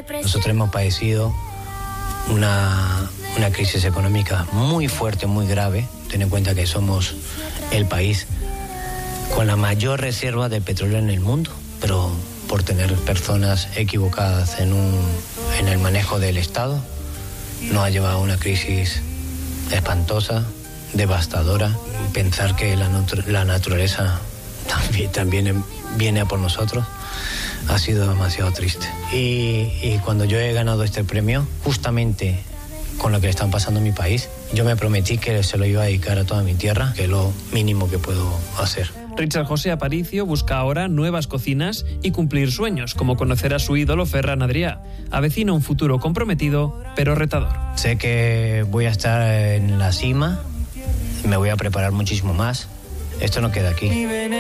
Nosotros hemos padecido una crisis económica muy fuerte, muy grave. Ten en cuenta que somos el país con la mayor reserva de petróleo en el mundo, pero por tener personas equivocadas en el manejo del Estado, nos ha llevado a una crisis espantosa, devastadora. Pensar que la naturaleza también viene a por nosotros ha sido demasiado triste. Y cuando yo he ganado este premio, justamente con lo que le están pasando a mi país, yo me prometí que se lo iba a dedicar a toda mi tierra, que es lo mínimo que puedo hacer. Richard José Aparicio busca ahora nuevas cocinas y cumplir sueños, como conocer a su ídolo Ferran Adrià. Avecina un futuro comprometido, pero retador. Sé que voy a estar en la cima, me voy a preparar muchísimo más. Esto no queda aquí.